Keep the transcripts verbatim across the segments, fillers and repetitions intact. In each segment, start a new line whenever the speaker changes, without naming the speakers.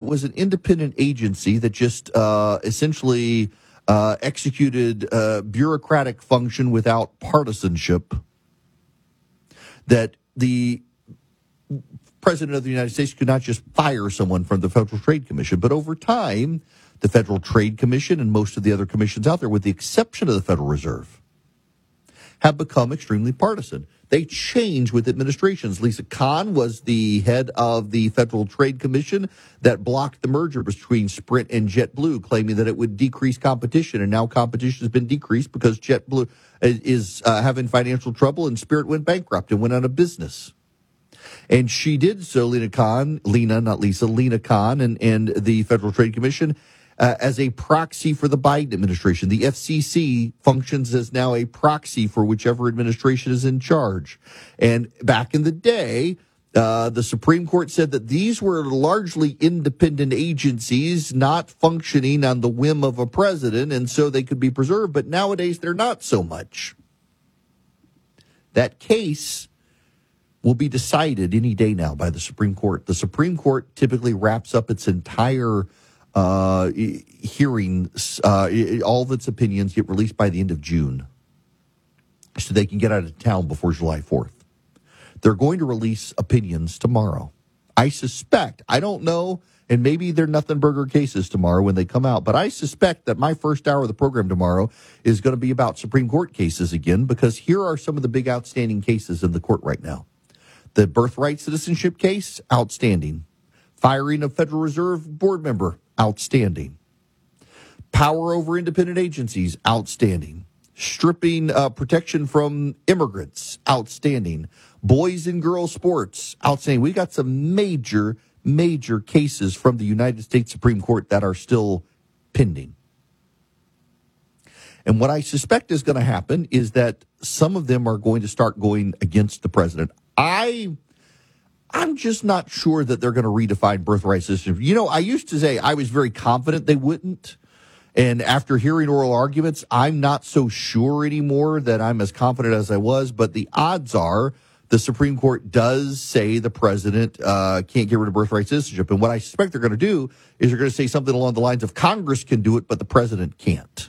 was an independent agency that just uh, essentially uh, executed uh, bureaucratic function without partisanship, that the President of the United States could not just fire someone from the Federal Trade Commission, but over time, the Federal Trade Commission and most of the other commissions out there, with the exception of the Federal Reserve, have become extremely partisan. They change with administrations. Lisa Kahn was the head of the Federal Trade Commission that blocked the merger between Sprint and JetBlue, claiming that it would decrease competition. And now competition has been decreased because JetBlue is uh, having financial trouble and Spirit went bankrupt and went out of business. And she did so, Lena Khan, Lena, not Lisa, Lena Khan and, and the Federal Trade Commission, uh, as a proxy for the Biden administration. The F C C functions as now a proxy for whichever administration is in charge. And back in the day, uh, the Supreme Court said that these were largely independent agencies not functioning on the whim of a president, and so they could be preserved. But nowadays, they're not so much. That case will be decided any day now by the Supreme Court. The Supreme Court typically wraps up its entire uh, hearing. Uh, all of its opinions get released by the end of June, so they can get out of town before July fourth. They're going to release opinions tomorrow. I suspect, I don't know, and maybe they're nothing burger cases tomorrow when they come out, but I suspect that my first hour of the program tomorrow is going to be about Supreme Court cases again, because here are some of the big outstanding cases in the court right now. The birthright citizenship case, outstanding. Firing of Federal Reserve board member, outstanding. Power over independent agencies, outstanding. Stripping uh, protection from immigrants, outstanding. Boys and girls sports, outstanding. We got some major, major cases from the United States Supreme Court that are still pending. And what I suspect is going to happen is that some of them are going to start going against the president. I, I'm just not sure that they're going to redefine birthright citizenship. You know, I used to say I was very confident they wouldn't. And after hearing oral arguments, I'm not so sure anymore that I'm as confident as I was. But the odds are the Supreme Court does say the president uh, can't get rid of birthright citizenship. And what I suspect they're going to do is they're going to say something along the lines of Congress can do it, but the president can't.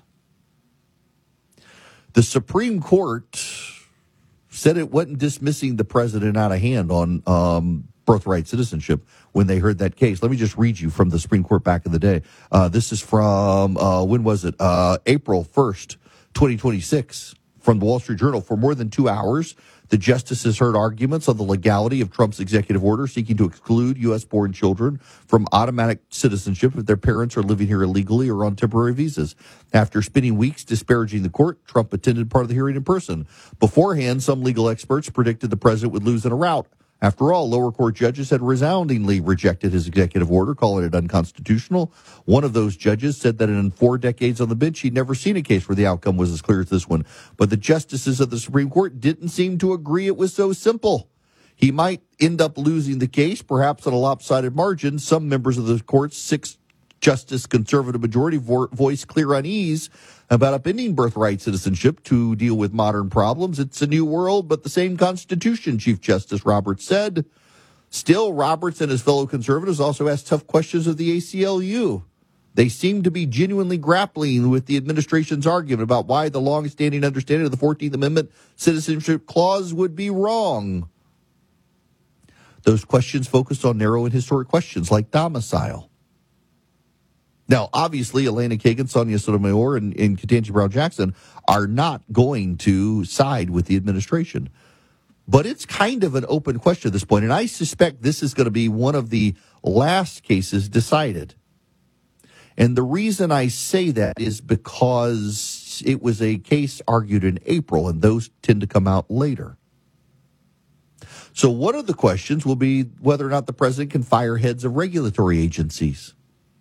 The Supreme Court said it wasn't dismissing the president out of hand on um, birthright citizenship when they heard that case. Let me just read you from the Supreme Court back in the day. Uh, this is from, uh, when was it? Uh, April first, twenty twenty-six, from the Wall Street Journal. For more than two hours, the justices heard arguments on the legality of Trump's executive order seeking to exclude U S-born children from automatic citizenship if their parents are living here illegally or on temporary visas. After spending weeks disparaging the court, Trump attended part of the hearing in person. Beforehand, some legal experts predicted the president would lose in a rout. After all, lower court judges had resoundingly rejected his executive order, calling it unconstitutional. One of those judges said that in four decades on the bench, he'd never seen a case where the outcome was as clear as this one. But the justices of the Supreme Court didn't seem to agree it was so simple. He might end up losing the case, perhaps on a lopsided margin. Some members of the court's six-justice conservative majority vo- voiced clear unease about upending birthright citizenship to deal with modern problems. It's a new world, but the same Constitution, Chief Justice Roberts said. Still, Roberts and his fellow conservatives also asked tough questions of the A C L U. They seem to be genuinely grappling with the administration's argument about why the long-standing understanding of the fourteenth Amendment citizenship clause would be wrong. Those questions focused on narrow and historic questions like domicile. Now, obviously, Elena Kagan, Sonia Sotomayor, and, and Ketanji Brown Jackson are not going to side with the administration. But it's kind of an open question at this point, and I suspect this is going to be one of the last cases decided. And the reason I say that is because it was a case argued in April, and those tend to come out later. So one of the questions will be whether or not the president can fire heads of regulatory agencies.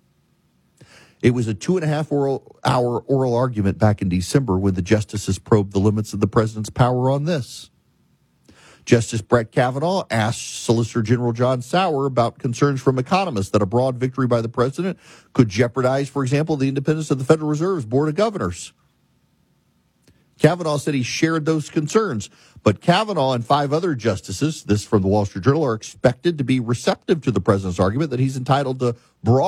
It was a two and a half oral, hour oral argument back in December when the justices probed the limits of the president's power on this. Justice Brett Kavanaugh asked Solicitor General John Sauer about concerns from economists that a broad victory by the president could jeopardize, for example, the independence of the Federal Reserve's Board of Governors. Kavanaugh said he shared those concerns, but Kavanaugh and five other justices, this from the Wall Street Journal, are expected to be receptive to the president's argument that he's entitled to broad